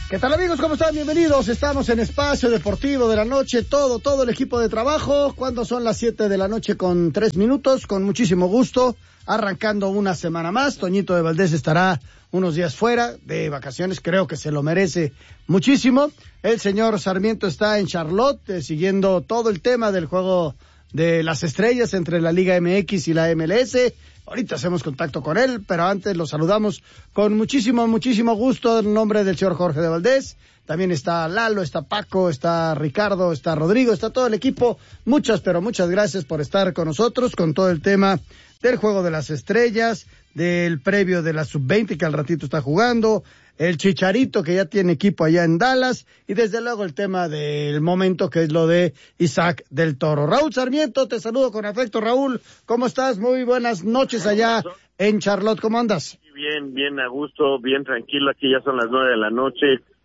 ¿Qué tal, amigos? ¿Cómo están? Bienvenidos. Estamos en Espacio Deportivo de la Noche, todo el equipo de trabajo. Cuando son las 7 de la noche con 3 minutos, con muchísimo gusto, arrancando una semana más. Toñito de Valdés estará unos días fuera de vacaciones, creo que se lo merece muchísimo. El señor Sarmiento está en Charlotte, siguiendo todo el tema del juego de las estrellas entre la Liga MX y la MLS. Ahorita hacemos contacto con él, pero antes lo saludamos con muchísimo gusto en nombre del señor Jorge de Valdés. También está Lalo, está Paco, está Ricardo, está Rodrigo, está todo el equipo. Muchas gracias por estar con nosotros con todo el tema del juego de las estrellas, del previo de la sub-20 que al ratito está jugando, el Chicharito que ya tiene equipo allá en Dallas y desde luego el tema del momento que es lo de Isaac del Toro. Raúl Sarmiento, te saludo con afecto. Raúl, ¿cómo estás? Muy buenas noches allá en Charlotte, ¿cómo andas? Bien, a gusto, bien tranquilo, aquí ya son las 9 de la noche,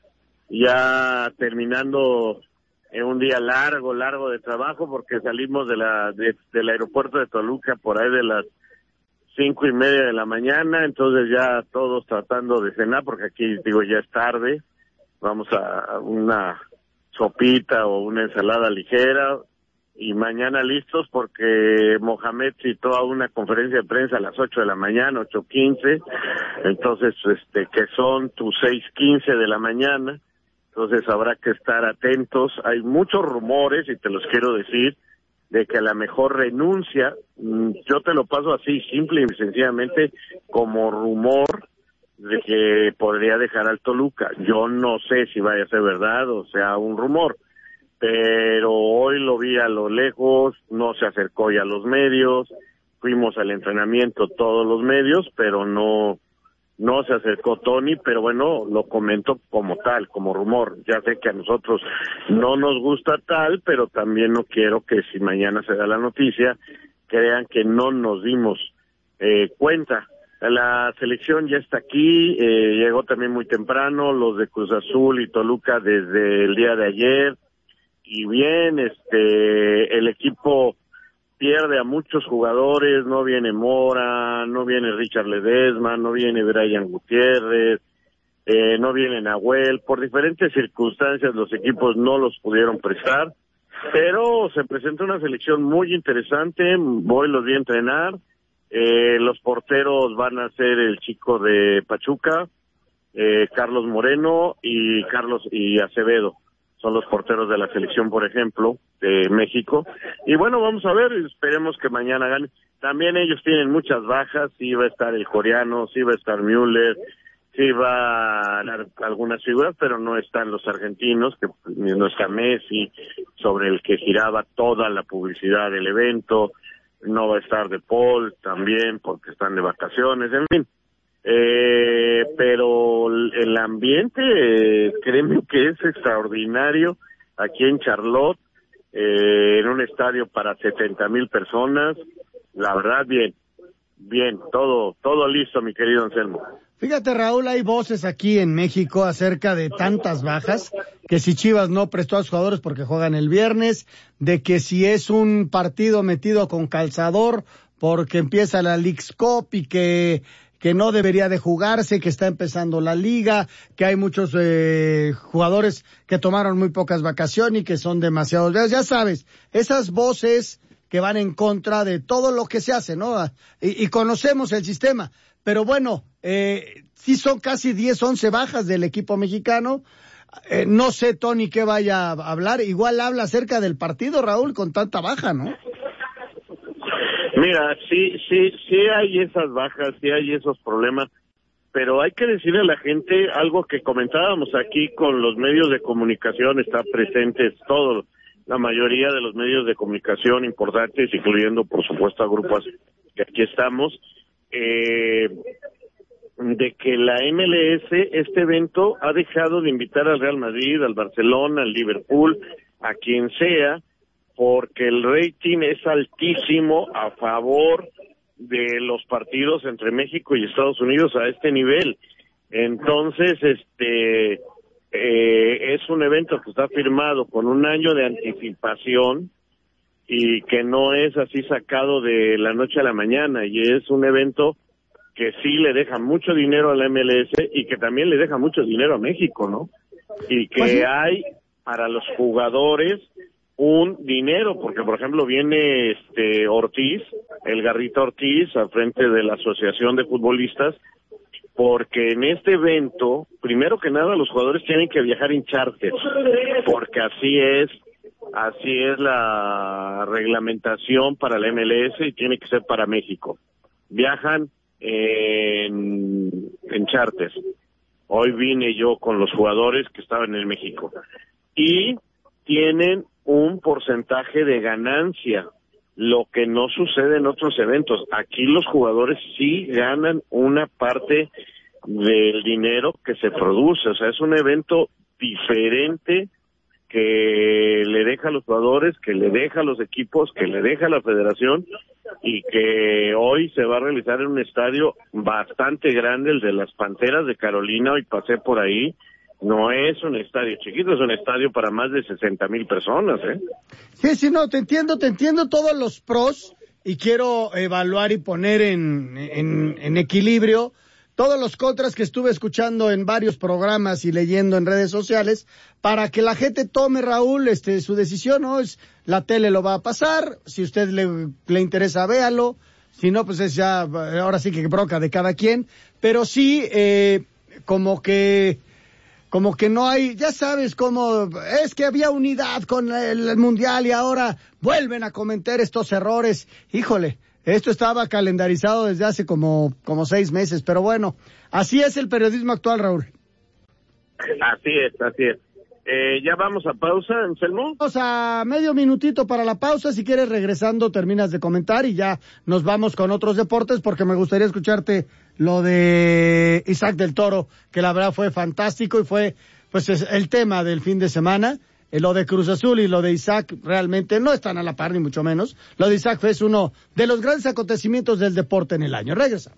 ya terminando un día largo de trabajo porque salimos del aeropuerto de Toluca por ahí de las 5:30 de la mañana, entonces ya todos tratando de cenar porque aquí ya es tarde, vamos a una sopita o una ensalada ligera y mañana listos porque Mohamed citó a una conferencia de prensa a las 8 de la mañana, 8:15, entonces que son tus 6:15 de la mañana, entonces habrá que estar atentos. Hay muchos rumores y te los quiero decir de que a la mejor renuncia, yo te lo paso así, simple y sencillamente, como rumor de que podría dejar al Toluca. Yo no sé si vaya a ser verdad o sea un rumor, pero hoy lo vi a lo lejos, no se acercó ya a los medios, fuimos al entrenamiento todos los medios, pero no se acercó Tony, pero bueno, lo comento como tal, como rumor. Ya sé que a nosotros no nos gusta tal, pero también no quiero que si mañana se da la noticia, crean que no nos dimos cuenta. La selección ya está aquí, llegó también muy temprano, los de Cruz Azul y Toluca desde el día de ayer, y bien, el equipo pierde a muchos jugadores, no viene Mora, no viene Richard Ledesma, no viene Brian Gutiérrez, no viene Nahuel, por diferentes circunstancias los equipos no los pudieron prestar, pero se presenta una selección muy interesante, hoy los vi entrenar, los porteros van a ser el chico de Pachuca, Carlos Moreno y Acevedo. Son los porteros de la selección, por ejemplo, de México. Y bueno, vamos a ver, esperemos que mañana gane. También ellos tienen muchas bajas, sí va a estar el coreano, sí va a estar Müller, sí va a dar algunas figuras, pero no están los argentinos, que no está Messi, sobre el que giraba toda la publicidad del evento, no va a estar De Paul también, porque están de vacaciones, en fin. Pero el ambiente, créeme que es extraordinario aquí en Charlotte, en un estadio para 70,000 personas, la verdad bien, todo listo, mi querido Anselmo. Fíjate, Raúl, hay voces aquí en México acerca de tantas bajas, que si Chivas no prestó a los jugadores porque juegan el viernes, de que si es un partido metido con calzador porque empieza la Leagues Cup y que no debería de jugarse, que está empezando la liga, que hay muchos jugadores que tomaron muy pocas vacaciones y que son demasiados días. Ya sabes, esas voces que van en contra de todo lo que se hace, ¿no? Y conocemos el sistema. Pero bueno, sí son casi 10, 11 bajas del equipo mexicano. No sé, Tony, qué vaya a hablar. Igual habla acerca del partido, Raúl, con tanta baja, ¿no? Mira, sí hay esas bajas, sí hay esos problemas, pero hay que decirle a la gente algo que comentábamos aquí con los medios de comunicación, está presentes todos, la mayoría de los medios de comunicación importantes, incluyendo por supuesto a grupos que aquí estamos, de que la MLS, este evento, ha dejado de invitar al Real Madrid, al Barcelona, al Liverpool, a quien sea, porque el rating es altísimo a favor de los partidos entre México y Estados Unidos a este nivel. Entonces, es un evento que está firmado con un año de anticipación y que no es así sacado de la noche a la mañana, y es un evento que sí le deja mucho dinero a la MLS y que también le deja mucho dinero a México, ¿no? y que hay para los jugadores un dinero, porque por ejemplo viene Ortiz, el Garrita Ortiz, al frente de la Asociación de Futbolistas, porque en este evento, primero que nada, los jugadores tienen que viajar en charter, porque así es la reglamentación para la MLS y tiene que ser para México. Viajan en charter. Hoy vine yo con los jugadores que estaban en México y tienen un porcentaje de ganancia, lo que no sucede en otros eventos. Aquí los jugadores sí ganan una parte del dinero que se produce, o sea, es un evento diferente que le deja a los jugadores, que le deja a los equipos, que le deja a la federación, y que hoy se va a realizar en un estadio bastante grande, el de las Panteras de Carolina. Hoy pasé por ahí, no es un estadio chiquito, es un estadio para más de 60,000 personas, ¿eh? Sí, no, te entiendo todos los pros, y quiero evaluar y poner en equilibrio todos los contras que estuve escuchando en varios programas y leyendo en redes sociales, para que la gente tome, Raúl, su decisión, ¿no? La tele lo va a pasar, si a usted le interesa, véalo, si no, pues es ya, ahora sí que broca de cada quien, pero sí, como que no hay, ya sabes cómo, es que había unidad con el Mundial y ahora vuelven a cometer estos errores. Híjole, esto estaba calendarizado desde hace como 6 meses, pero bueno, así es el periodismo actual, Raúl. Así es. ¿Ya vamos a pausa, Anselmo? Vamos a medio minutito para la pausa. Si quieres, regresando, terminas de comentar y ya nos vamos con otros deportes, porque me gustaría escucharte lo de Isaac del Toro, que la verdad fue fantástico y fue pues el tema del fin de semana. Lo de Cruz Azul y lo de Isaac realmente no están a la par, ni mucho menos. Lo de Isaac es uno de los grandes acontecimientos del deporte en el año. Regresamos.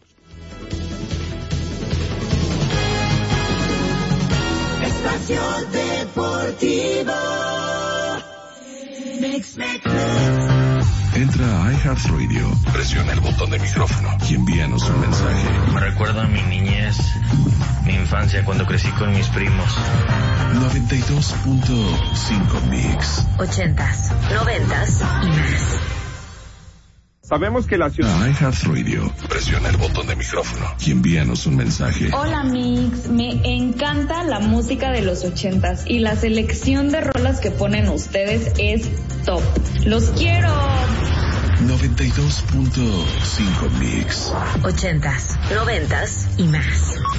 Espacio Deportivo. Mix. Entra a iHeartRadio, presiona el botón de micrófono y envíanos un mensaje. Me recuerda a mi niñez, mi infancia, cuando crecí con mis primos. 92.5 Mix. 80s, 90s y más. Sabemos que la ciudad... A iHeartRadio, presiona el botón de micrófono y envíanos un mensaje. Hola Mix, me encanta la música de los 80s y la selección de rolas que ponen ustedes es top. ¡Los quiero! 92.5 Mix. 80s, 90s y más.